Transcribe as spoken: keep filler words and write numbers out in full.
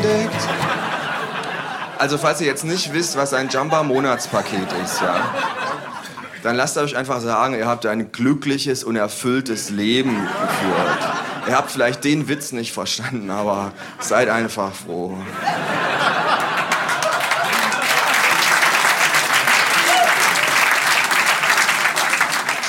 entdeckt. Also falls ihr jetzt nicht wisst, was ein Jamba-Monatspaket ist, ja, dann lasst euch einfach sagen, ihr habt ein glückliches und erfülltes Leben geführt. Ihr habt vielleicht den Witz nicht verstanden, aber seid einfach froh.